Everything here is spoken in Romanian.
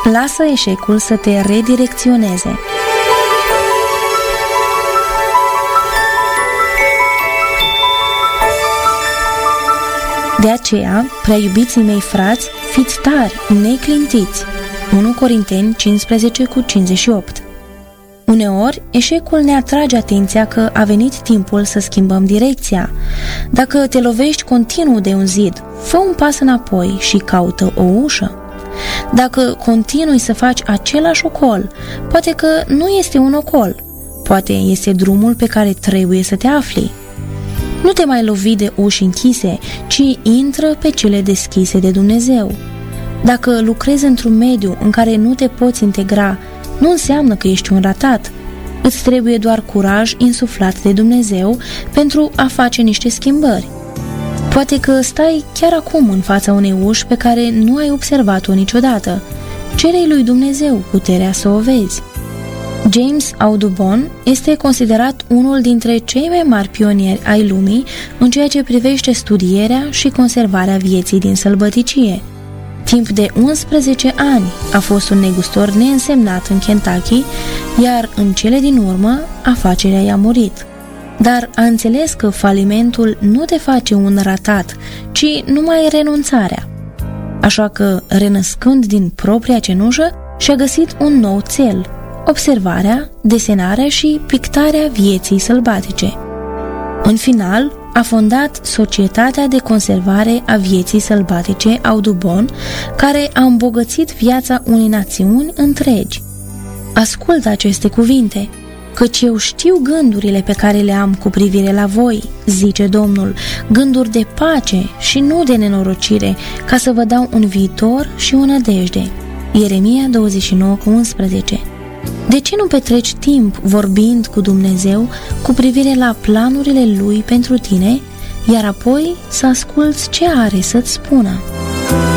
Lasă eșecul să te redirecționeze. De aceea, prea iubiții mei frați, fiți tari, neclintiți. 1 Corinteni 15:58. Uneori, eșecul ne atrage atenția că a venit timpul să schimbăm direcția. Dacă te lovești continuu de un zid, fă un pas înapoi și caută o ușă. Dacă continui să faci același ocol, poate că nu este un ocol, poate este drumul pe care trebuie să te afli. Nu te mai lovi de uși închise, ci intră pe cele deschise de Dumnezeu. Dacă lucrezi într-un mediu în care nu te poți integra, nu înseamnă că ești un ratat. Îți trebuie doar curaj insuflat de Dumnezeu pentru a face niște schimbări. Poate că stai chiar acum în fața unei uși pe care nu ai observat-o niciodată. Cere-i lui Dumnezeu puterea să o vezi. James Audubon este considerat unul dintre cei mai mari pionieri ai lumii în ceea ce privește studierea și conservarea vieții din sălbăticie. Timp de 11 ani a fost un negustor neînsemnat în Kentucky, iar în cele din urmă afacerea i-a murit. Dar a înțeles că falimentul nu te face un ratat, ci numai renunțarea. Așa că, renăscând din propria cenușă, și-a găsit un nou cel: observarea, desenarea și pictarea vieții sălbatice. În final, a fondat Societatea de Conservare a Vieții Sălbatice Audubon, care a îmbogățit viața unei națiuni întregi. Ascultă aceste cuvinte: căci eu știu gândurile pe care le am cu privire la voi, zice Domnul, gânduri de pace și nu de nenorocire, ca să vă dau un viitor și o nădejde. Ieremia 29:11. De ce nu petreci timp vorbind cu Dumnezeu cu privire la planurile Lui pentru tine, iar apoi să asculți ce are să-ți spună?